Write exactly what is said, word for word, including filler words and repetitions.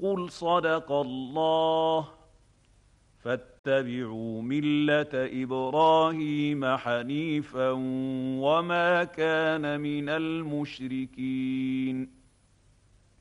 قل صدق الله فاتبعوا مله ابراهيم حنيفا وما كان من المشركين.